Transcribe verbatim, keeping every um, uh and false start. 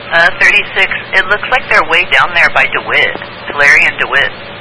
Uh, thirty-six. It looks like they're way down there by DeWitt. Tulare and DeWitt.